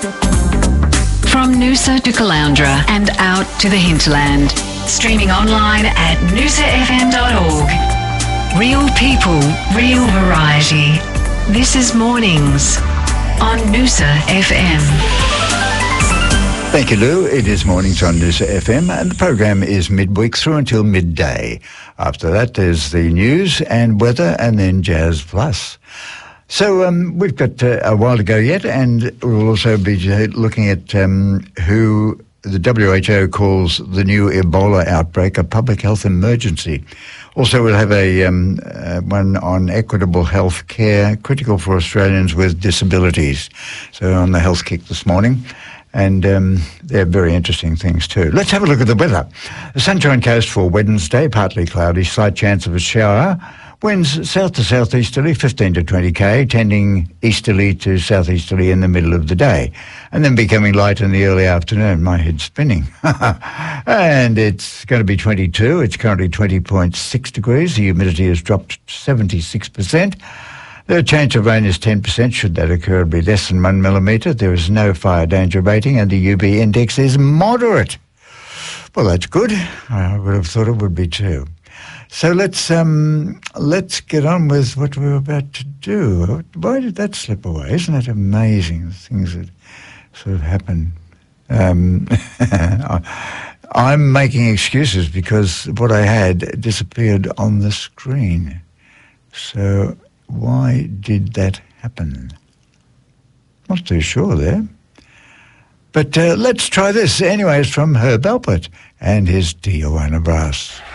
From Noosa to Caloundra and out to the hinterland. Streaming online at noosafm.org. Real people, real variety. This is Mornings on Noosa FM. Thank you, Lou. It is Mornings on Noosa FM, and the program is midweek through until midday. After that, there's the news and weather, and then Jazz Plus. So we've got a while to go yet, and we'll also be looking at who the WHO calls the new Ebola outbreak a public health emergency. Also, we'll have a one on equitable health care, critical for Australians with disabilities. So on the health kick this morning. And they're very interesting things too. Let's have a look at the weather. The Sunshine Coast for Wednesday, partly cloudy, slight chance of a shower. Winds south to southeasterly, 15 to 20 k, tending easterly to southeasterly in the middle of the day, and then becoming light in the early afternoon. My head's spinning. And it's going to be 22. It's currently 20.6 degrees. The humidity has dropped 76%. The chance of rain is 10%. Should that occur, it'll be less than 1 millimetre. There is no fire danger rating, and the UV index is moderate. Well, that's good. I would have thought it would be too. So let's get on with what we were about to do. Why did that slip away? Isn't that amazing, the things that sort of happen? I'm making excuses because what I had disappeared on the screen. So why did that happen? Not too sure there. But let's try this. Anyway, it's from Herb Alpert and his Tijuana Brass.